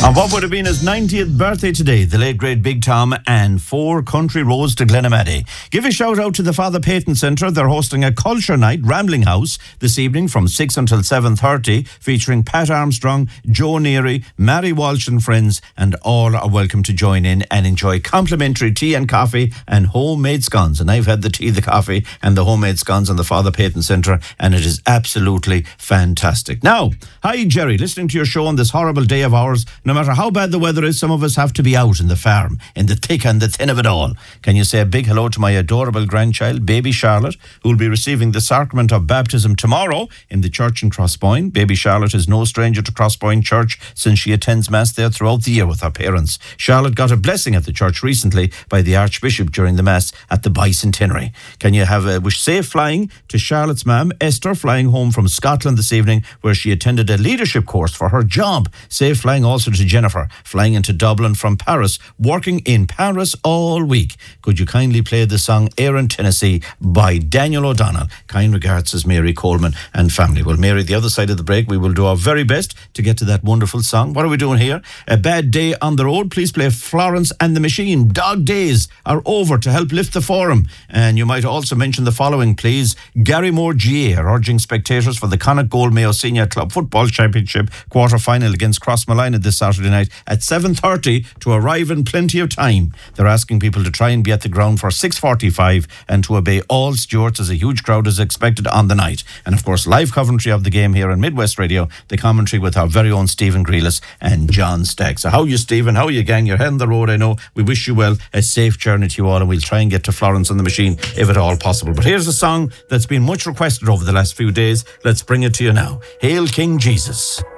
On what would have been his 90th birthday today, the late great Big Tom, and 4 country roads to Glenamaddy. Give a shout out to the Father Peyton Centre. They're hosting a culture night, Rambling House, this evening from 6 until 7:30, featuring Pat Armstrong, Joe Neary, Mary Walsh and friends, and all are welcome to join in and enjoy complimentary tea and coffee and homemade scones. And I've had the tea, the coffee and the homemade scones on the Father Peyton Centre, and it is absolutely fantastic. Now, hi Jerry, listening to your show on this horrible day of ours. No matter how bad the weather is, some of us have to be out in the farm, in the thick and the thin of it all. Can you say a big hello to my adorable grandchild, baby Charlotte, who will be receiving the sacrament of baptism tomorrow in the church in Crosspoint. Baby Charlotte is no stranger to Crosspoint Church since she attends Mass there throughout the year with her parents. Charlotte got a blessing at the church recently by the Archbishop during the Mass at the Bicentenary. Can you have a wish safe flying to Charlotte's mum, Esther, flying home from Scotland this evening, where she attended a leadership course for her job. Safe flying also to Jennifer, flying into Dublin from Paris, working in Paris all week. Could you kindly play the song Aaron, Tennessee by Daniel O'Donnell? Kind regards, says Mary Coleman and family. Well, Mary, the other side of the break, we will do our very best to get to that wonderful song. What are we doing here? A bad day on the road. Please play Florence and the Machine. Dog days are over to help lift the forum. And you might also mention the following, please. Gary Moore GA are urging spectators for the Connacht Gold Mayo Senior Club Football Championship quarter-final against Crossmolina this Saturday night at 7:30 to arrive in plenty of time. They're asking people to try and be at the ground for 6:45 and to obey all stewards, as a huge crowd is expected on the night. And of course, live commentary of the game here on Midwest Radio, the commentary with our very own Stephen Grealis and John Stagg. So how are you, Stephen? How are you, gang? You're heading the road, I know. We wish you well, a safe journey to you all, and we'll try and get to Florence and the Machine if at all possible. But here's a song that's been much requested over the last few days. Let's bring it to you now. Hail King Jesus.